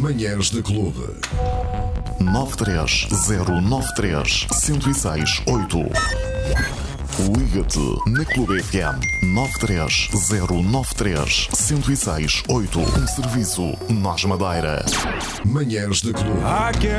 Manhãs da Clube. 93093-1068. Liga-te na Clube FM 93093-1068. Um serviço Nós Madeira. Manhãs da Clube.